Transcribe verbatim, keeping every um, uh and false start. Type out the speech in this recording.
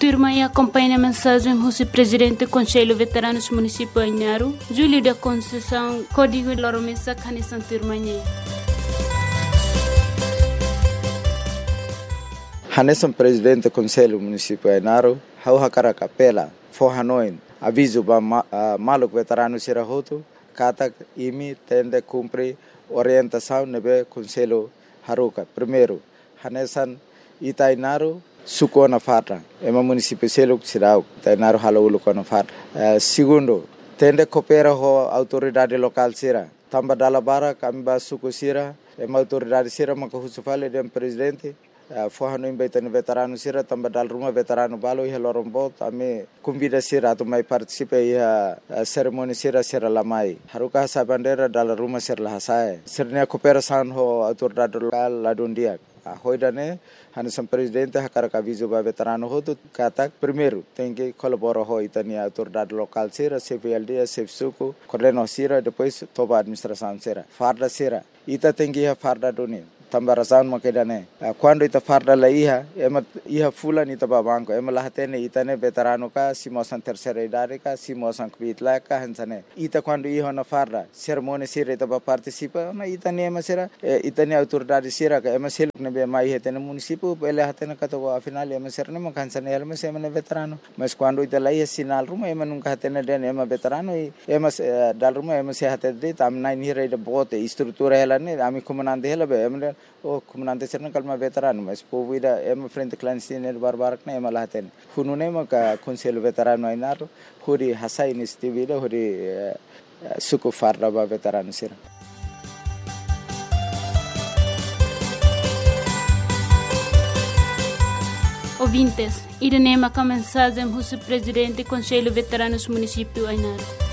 turma e acompanha a mensagem do presidente do Conselho Veteranos Município Ainaro, Júlio da Conceição, Código Loromessa, Canissan Turmanhê. Hanesan presidente do Conselho Município Ainaro, hau hakara capela, forranoin, aviso ba maluk veterano sirahoto, kata imi tende cumpre orientação nebe Conselho Haruka. Primeiro, Hanesan Itainaro suko na fatra, ema município selo sirau, Itainaro halo ko na fatra. Uh, segundo, tende coopera ho autoridade local sira, tamba dalabara kami ba suko sira, ema autoridade sira maka husufale dem presidente. Uh, Forrano imbaitani veterano sira tamba dal rumah veterano balo iha lorombot ame convida sira atau mai participe iha uh, seremoni sira sira lamai haruka sa bandera dal rumah sira lahasai sirnya cooperação ho autoridade local ladundia a hoidane Hanesan presidente hakara aviso ba veterano ho tu kata primeiro tem que colaborar ho itani autoridade local sira C V L D C F suco coordeno sira depois toba administração sira farda sira ita tem que iha farda doni tambarasan makedane quando ita farda la iha ema iha fulan ita babanko ema lahatene itane veterano ka simosan terceira idade ka simosan kvitla ka hansane ita quando iha na farda sermone sira ita ba participa na itane ema sira itane autoridade sira ka ema seluk ne be mai hetene município pele hatene ka to afinal ema sira ne makansane ema sema ne veterano mas quando ita la iha sinal ruma ema nunca hatene den ema veterano ema dal ruma ema se hatede tam nine hira ida bote estrutura ela ne ami comandante ela be ema o comandante serna kalma veterano mas povo ida ema frente clandestino barbarak na ema lahatene hunune maka Conselho Veterano Ainaro huri hasa inisiativa ida huri suku farda ba veterano sira. Ouvintes, iremos com a mensagem do presidente do Conselho Veteranos Município Ainaro.